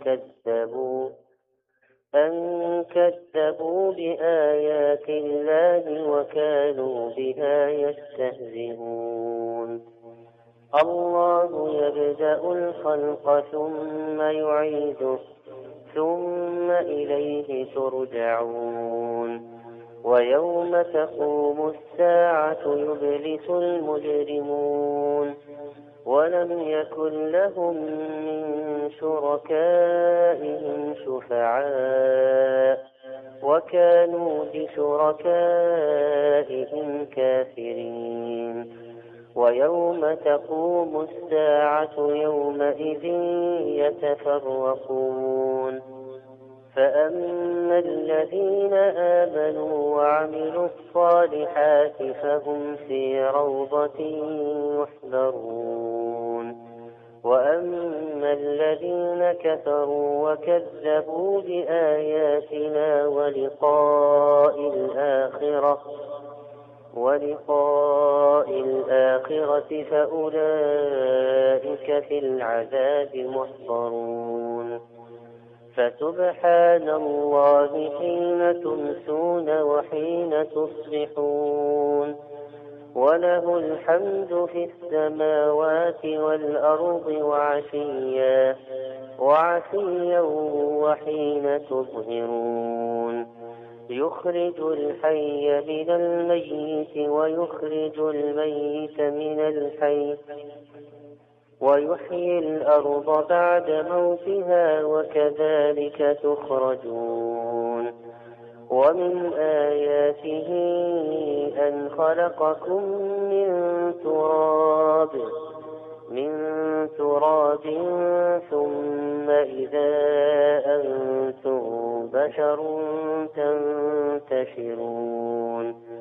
كذبوا بآيات الله وكانوا بها يستهزئون. الله يبدأ الخلق ثم يعيده ثم إليه ترجعون. ويوم تقوم الساعة يبلس المجرمون ولم يكن لهم من شركائهم شفعاء وكانوا بشركائهم كافرين. ويوم تقوم الساعة يومئذ يتفرقون فأما الذين آمنوا وعملوا الصالحات فهم في روضة يحبرون. وأما الذين كفروا وكذبوا بآياتنا ولقاء الآخرة فأولئك في العذاب محضرون. فسبحان الله حين تمسون وحين تصبحون وله الحمد في السماوات والأرض وعشيا وحين تظهرون. يخرج الحي من الميت ويخرج الميت من الحي ويحيي الأرض بعد موتها وكذلك تخرجون. ومن آياته أن خلقكم من تراب ثم إذا أنتم بشر تنتشرون.